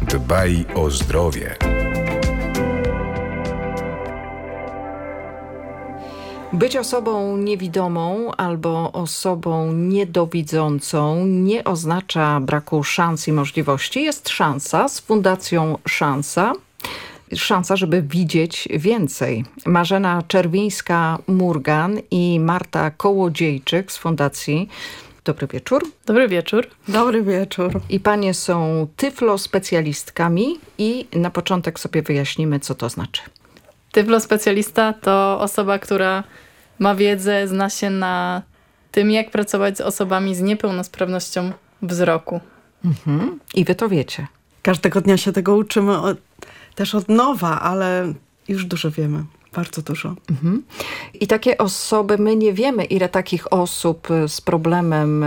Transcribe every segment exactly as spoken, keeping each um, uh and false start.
Dbaj o zdrowie. Być osobą niewidomą albo osobą niedowidzącą nie oznacza braku szans i możliwości. Jest szansa z Fundacją Szansa. Szansa, żeby widzieć więcej. Marzena Czerwińska-Murgan i Marta Kołodziejczyk z Fundacji. Dobry wieczór. Dobry wieczór. Dobry wieczór. I panie są tyflospecjalistami i na początek sobie wyjaśnimy, co to znaczy. Tyflospecjalista to osoba, która ma wiedzę, zna się na tym, jak pracować z osobami z niepełnosprawnością wzroku. Mhm. I wy to wiecie. Każdego dnia się tego uczymy od, też od nowa, ale już dużo wiemy. Bardzo dużo. Mhm. I takie osoby, my nie wiemy, ile takich osób z problemem,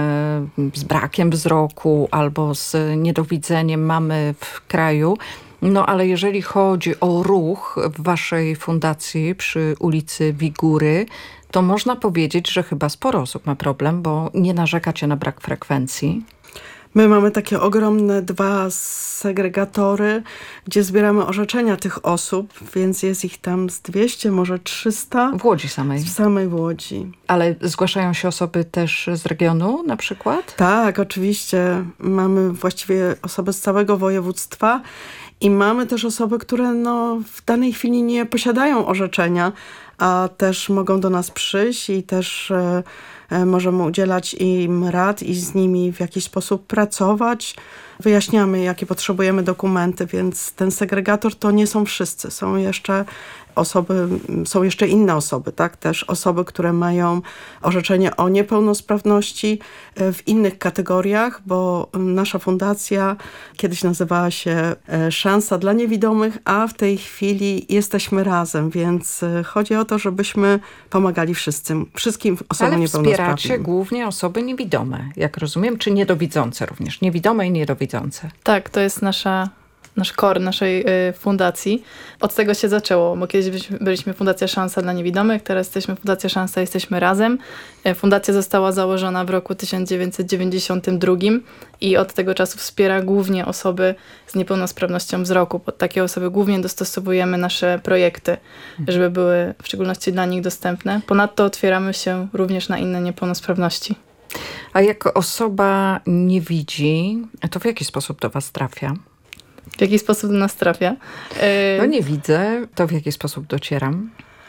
z brakiem wzroku albo z niedowidzeniem mamy w kraju. No ale jeżeli chodzi o ruch w waszej fundacji przy ulicy Wigury, to można powiedzieć, że chyba sporo osób ma problem, bo nie narzekacie na brak frekwencji. My mamy takie ogromne dwa segregatory, gdzie zbieramy orzeczenia tych osób, więc jest ich tam z dwieście, może trzysta. W Łodzi samej. W samej Łodzi. Ale zgłaszają się osoby też z regionu na przykład? Tak, oczywiście. Mamy właściwie osoby z całego województwa. I mamy też osoby, które no, w danej chwili nie posiadają orzeczenia, a też mogą do nas przyjść i też e, e, możemy udzielać im rad i z nimi w jakiś sposób pracować. Wyjaśniamy, jakie potrzebujemy dokumenty, więc ten segregator to nie są wszyscy. Są jeszcze osoby, są jeszcze inne osoby, tak? Też osoby, które mają orzeczenie o niepełnosprawności w innych kategoriach, bo nasza fundacja kiedyś nazywała się Szansa dla Niewidomych, a w tej chwili jesteśmy razem, więc chodzi o to, żebyśmy pomagali wszystkim, wszystkim osobom Ale niepełnosprawnym. wspieracie głównie osoby niewidome, jak rozumiem, czy niedowidzące również. Niewidome i niedowidzące. Tak, to jest nasza, nasz core naszej y, fundacji. Od tego się zaczęło, bo kiedyś byliśmy, byliśmy Fundacja Szansa dla Niewidomych, teraz jesteśmy Fundacja Szansa, jesteśmy razem. Y, fundacja została założona w roku tysiąc dziewięćset dziewięćdziesiątym drugim i od tego czasu wspiera głównie osoby z niepełnosprawnością wzroku. Pod takie osoby głównie dostosowujemy nasze projekty, żeby były w szczególności dla nich dostępne. Ponadto otwieramy się również na inne niepełnosprawności. A jak osoba nie widzi, to w jaki sposób do was trafia? W jaki sposób do nas trafia? Yy... No nie widzę, to w jaki sposób docieram?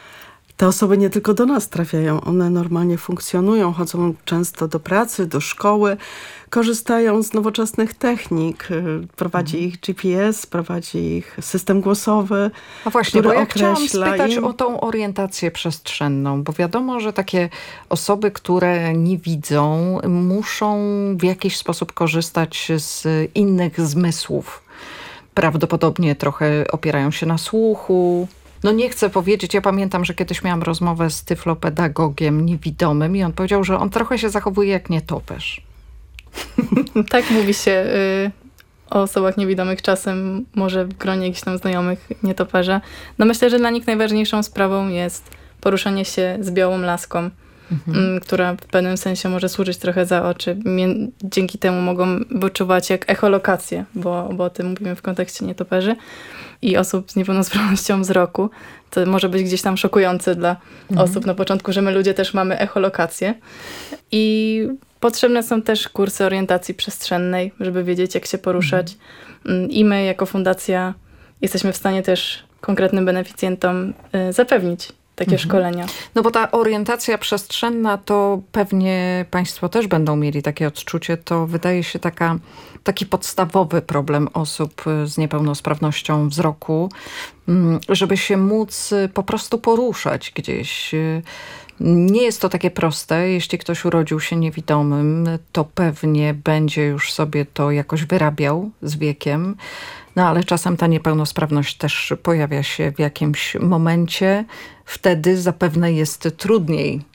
Te osoby nie tylko do nas trafiają, one normalnie funkcjonują, chodzą często do pracy, do szkoły, korzystają z nowoczesnych technik, prowadzi ich G P S, prowadzi ich system głosowy, A właśnie, który bo ja chciałam określa spytać im... o tą orientację przestrzenną, bo wiadomo, że takie osoby, które nie widzą, muszą w jakiś sposób korzystać z innych zmysłów. Prawdopodobnie trochę opierają się na słuchu. No nie chcę powiedzieć, ja pamiętam, że kiedyś miałam rozmowę z tyflopedagogiem niewidomym i on powiedział, że on trochę się zachowuje jak nietoperz. Tak mówi się y, o osobach niewidomych czasem, może w gronie jakichś tam znajomych nietoperza. No myślę, że dla nich najważniejszą sprawą jest poruszanie się z białą laską, mhm. y, która w pewnym sensie może służyć trochę za oczy. Mie- dzięki temu mogą wyczuwać jak echolokację, bo, bo o tym mówimy w kontekście nietoperzy i osób z niepełnosprawnością wzroku. To może być gdzieś tam szokujące dla mhm. osób na początku, że my ludzie też mamy echolokację. I potrzebne są też kursy orientacji przestrzennej, żeby wiedzieć, jak się poruszać. Mhm. I my jako fundacja jesteśmy w stanie też konkretnym beneficjentom y, zapewnić takie mhm. szkolenia. No bo ta orientacja przestrzenna, to pewnie państwo też będą mieli takie odczucie. To wydaje się taka, taki podstawowy problem osób z niepełnosprawnością wzroku, żeby się móc po prostu poruszać gdzieś. Nie jest to takie proste. Jeśli ktoś urodził się niewidomym, to pewnie będzie już sobie to jakoś wyrabiał z wiekiem. No ale czasem ta niepełnosprawność też pojawia się w jakimś momencie. Wtedy zapewne jest trudniej